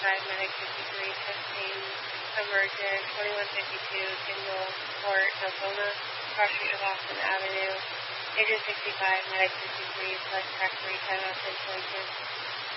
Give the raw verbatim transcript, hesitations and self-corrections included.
fifty-five, Medic fifty-three, testing emergent, twenty-one fifty-two, Kindle Court, Deltona, cross street of Austin Avenue, agent sixty-five, Medic fifty-three, select track three, ten out of ten, twenty-two.